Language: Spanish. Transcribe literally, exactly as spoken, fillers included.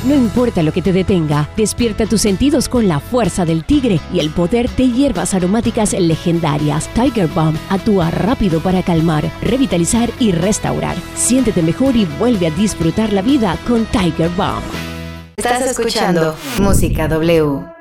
No importa lo que te detenga, despierta tus sentidos con la fuerza del tigre y el poder de hierbas aromáticas legendarias. Tiger Balm actúa rápido para calmar, revitalizar y restaurar. Siéntete mejor y vuelve a disfrutar la vida con Tiger Balm. Estás escuchando Música W.